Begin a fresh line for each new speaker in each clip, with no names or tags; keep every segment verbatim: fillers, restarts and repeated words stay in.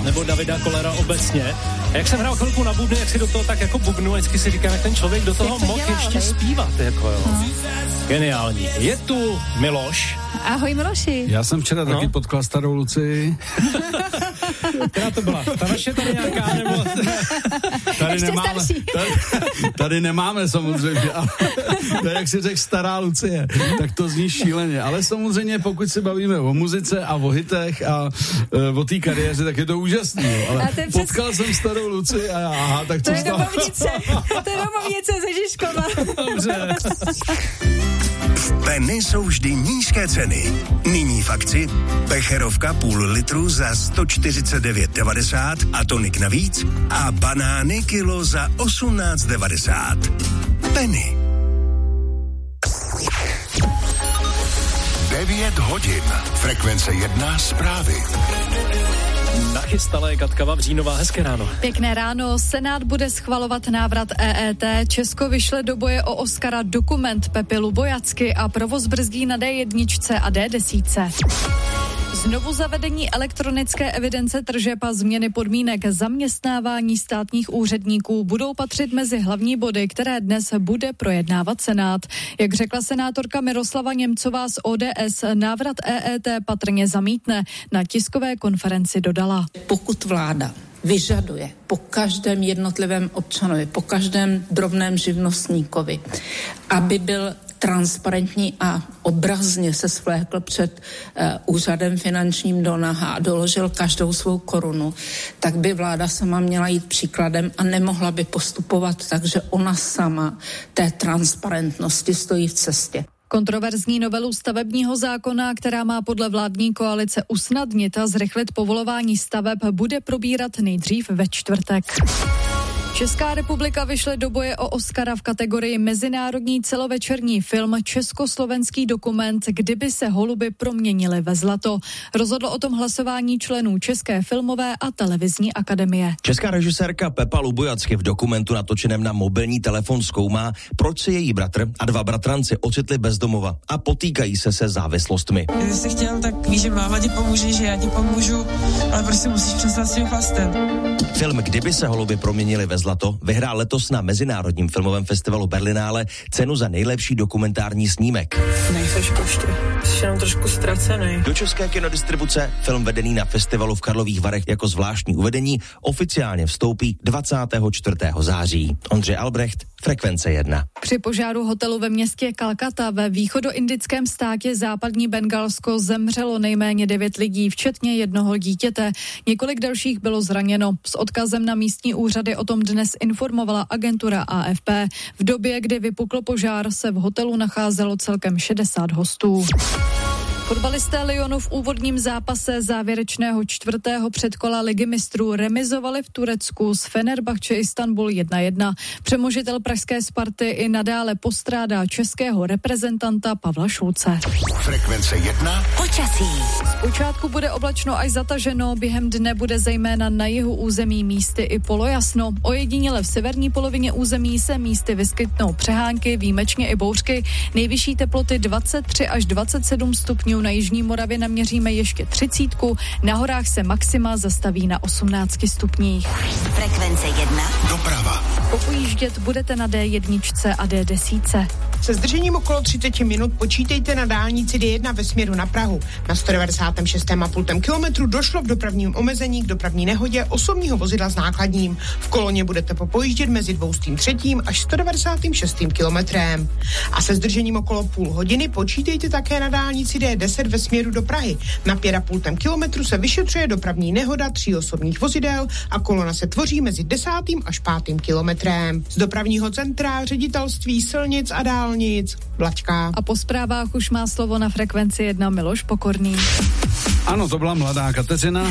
nebo Davida Kollera obecně. A jak jsem hrál chvilku na bubny, jak si do toho tak jako bubnu, a vždycky si říkám, jak ten člověk do toho mohl ještě hej? zpívat, jako jo. No. Geniální. Je tu Miloš.
Ahoj Miloši.
Já jsem včera no? taky potkal starou Lucii.
Která to byla? Ta naše tady nějaká, nebo...
Tady
ještě
nemáme,
starší.
Tady, tady nemáme samozřejmě, ale to, jak si řekl stará Lucie, tak to zní šíleně. Ale samozřejmě, pokud se bavíme o muzice a o hitech a uh, o té kariéře, tak je to úžasný. Jo. Ale potkal přes... jsem starou Lucii a já, aha, tak co
to je domovnice, to je domovnice ze Žižkova.
Dobře.
V Penny jsou vždy nízké ceny. Nyní v akci becherovka půl litru za sto čtyřicet devět devadesát a tonik navíc a banány kilo za osmnáct devadesát. Penny.
devět hodin. Frekvence jedna zprávy.
Nachystala je Katka Vavřínová. Hezké ráno.
Pěkné ráno. Senát bude schvalovat návrat E E T. Česko vyšle do boje o Oscara dokument Pepy Lubojacky a provoz brzdí na D jedna a D deset. Znovu zavedení elektronické evidence tržeb a změny podmínek zaměstnávání státních úředníků budou patřit mezi hlavní body, které dnes bude projednávat Senát. Jak řekla senátorka Miroslava Němcová z O D S, návrat E E T patrně zamítne. Na tiskové konferenci dodala.
Pokud vláda vyžaduje po každém jednotlivém občanovi, po každém drobném živnostníkovi, aby byl transparentní a obrazně se svlékl před uh, úřadem finančním do naha a doložil každou svou korunu, tak by vláda sama měla jít příkladem a nemohla by postupovat tak, že ona sama té transparentnosti stojí v cestě.
Kontroverzní novelu stavebního zákona, která má podle vládní koalice usnadnit a zrychlit povolování staveb, bude probírat nejdřív ve čtvrtek. Česká republika vyšle do boje o Oscara v kategorii mezinárodní celovečerní film Československý dokument, kdyby se holuby proměnily ve zlato. Rozhodlo o tom hlasování členů České filmové a televizní akademie.
Česká režisérka Pepa Lubojacky v dokumentu natočeném na mobilní telefon zkoumá, proč se její bratr a dva bratranci ocitli bez domova a potýkají se se závislostmi.
Kdyby jsi chtěl, tak víš, že máma ti pomůže, že já ti pomůžu, ale prostě musíš přestat s tím chlastem.
Film Kdyby se holuby proměnily ve zlato vyhrál letos na Mezinárodním filmovém festivalu Berlinále cenu za nejlepší dokumentární snímek.
Nejseš prostě, jsi jenom trošku ztracený.
Do české kinodistribuce film vedený na festivalu v Karlových Varech jako zvláštní uvedení oficiálně vstoupí dvacátého čtvrtého září. Ondřej Albrecht, Frekvence jedna.
Při požáru hotelu ve městě Kalkata ve východoindickém státě západní Bengalsko zemřelo nejméně devět lidí, včetně jednoho dítěte. Několik dalších bylo zraněno. S odkazem na místní úřady o tom dnes informovala agentura A F P. V době, kdy vypukl požár, se v hotelu nacházelo celkem šedesát hostů. Fotbalisté Lyonu v úvodním zápase závěrečného čtvrtého předkola Ligy mistrů remizovali v Turecku s Fenerbahče Istanbul jedna jedna. Přemožitel pražské Sparty i nadále postrádá českého reprezentanta Pavla Šulce.
Frekvence jedna.
Počasí. Zpočátku bude oblačno až zataženo, během dne bude zejména na jihu území místy i polojasno. Ojediněle v severní polovině území se místy vyskytnou přehánky, výjimečně i bouřky. Nejvyšší teploty dvacet tři až dvacet sedm stupňů. Na jižní Moravě naměříme ještě třicítku, na horách se maxima zastaví na osmnácti stupních.
Frekvence jedna. Doprava.
Popojíždět budete na D jedna a D deset.
Se zdržením okolo třicet minut počítejte na dálnici D jedna ve směru na Prahu. Na sto devadesát šest celá pět kilometru došlo v dopravním omezení k dopravní nehodě osobního vozidla s nákladním. V koloně budete popojíždět mezi dvěstě tři až sto devadesát šest kilometrem. A se zdržením okolo půl hodiny počítejte také na dálnici D deset ve směru do Prahy. Na pět a půl kilometru se vyšetřuje dopravní nehoda tří osobních vozidel a kolona se tvoří mezi desátým až pátým kilometrem. Z dopravního centra ředitelství silnic a dálnic Vlačka.
A po zprávách už má slovo na Frekvenci jedna Miloš Pokorný.
Ano, to byla mladá Kateřina.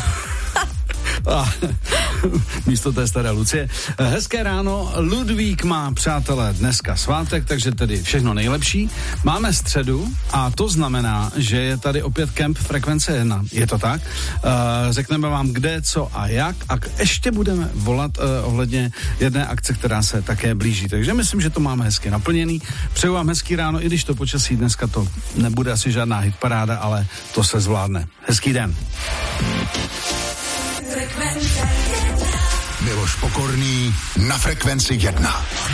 A místo té staré Lucie. Hezké ráno, Ludvík má, přátelé, dneska svátek, takže tedy všechno nejlepší. Máme středu a to znamená, že je tady opět kemp Frekvence jedna. Je to tak? Uh, řekneme vám kde, co a jak a ještě budeme volat uh, ohledně jedné akce, která se také blíží. Takže myslím, že to máme hezky naplněný. Přeju vám hezký ráno, i když to počasí dneska to nebude asi žádná hitparáda, ale to se zvládne. Hezký den.
Miloš Pokorný na Frekvenci jedna.